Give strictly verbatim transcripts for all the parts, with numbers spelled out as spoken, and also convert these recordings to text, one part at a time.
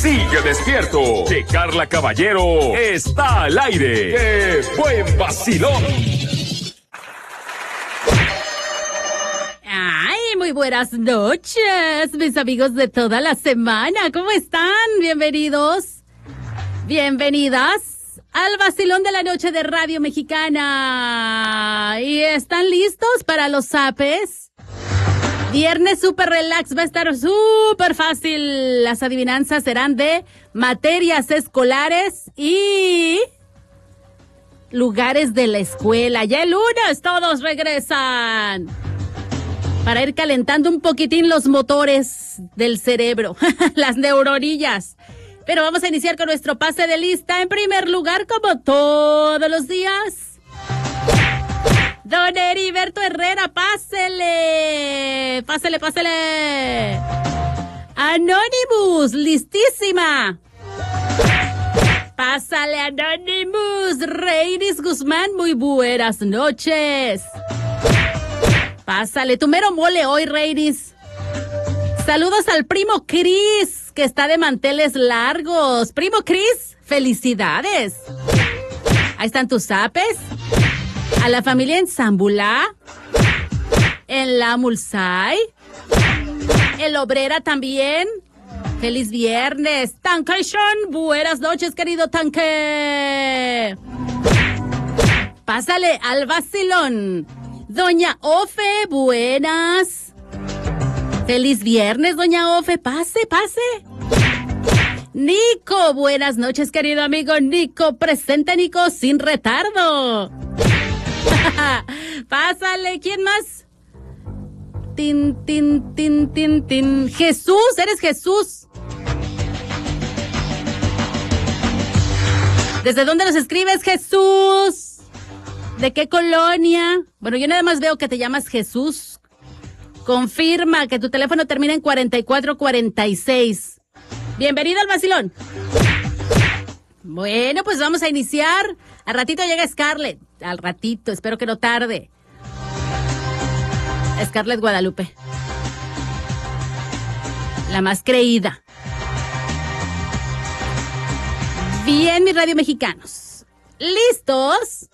sigue despierto, que Carla Caballero está al aire. ¡Qué buen vacilón! Ay, muy buenas noches, mis amigos de toda la semana. ¿Cómo están? Bienvenidos, bienvenidas al vacilón de la noche de Radio Mexicana. ¿Y están listos para los zapes? Viernes súper relax, va a estar súper fácil. Las adivinanzas serán de materias escolares y lugares de la escuela. Ya el lunes todos regresan para ir calentando un poquitín los motores del cerebro, las neuronillas. Pero vamos a iniciar con nuestro pase de lista. En primer lugar, como todos los días, don Heriberto Herrera, pásele, pásele, pásele. Anonymous, listísima. Pásale, Anonymous. Reiris Guzmán, muy buenas noches. Pásale, tu mero mole hoy, Reiris. Saludos al primo Cris, que está de manteles largos. Primo Cris, felicidades. Ahí están tus zapes. A la familia en Zambulá, en la Mulsay, el Obrera también. Feliz viernes. Tanque Sean, buenas noches, querido Tanque. Pásale al vacilón. Doña Ofe, buenas. Feliz viernes, doña Ofe. Pase, pase. Nico, buenas noches, querido amigo Nico. Presente, Nico, sin retardo. Pásale, ¿quién más? Tin, tin, tin, tin, tin. Jesús, eres Jesús. ¿Desde dónde nos escribes, Jesús? ¿De qué colonia? Bueno, yo nada más veo que te llamas Jesús. Confirma que tu teléfono termina en cuarenta y cuatro cuarenta y seis. Bienvenido al vacilón. Bueno, pues vamos a iniciar. Al ratito llega Scarlett. Al ratito, espero que no tarde. Scarlett Guadalupe. La más creída. Bien, mis radio mexicanos. ¿Listos?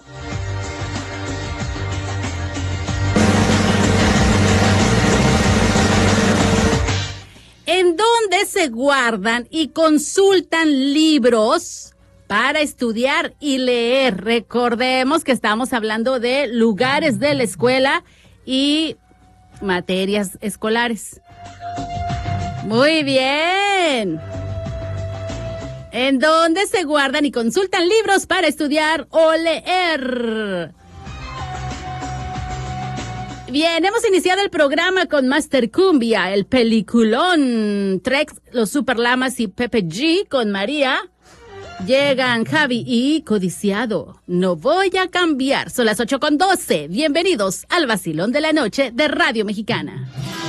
¿En dónde se guardan y consultan libros para estudiar y leer? Recordemos que estamos hablando de lugares de la escuela y materias escolares. Muy bien. ¿En dónde se guardan y consultan libros para estudiar o leer? Bien, hemos iniciado el programa con Master Cumbia, el peliculón. Trex, los Superlamas y Pepe G con María. Llegan Javi y Codiciado. No voy a cambiar. Son las ocho con doce. Bienvenidos al vacilón de la noche de Radio Mexicana.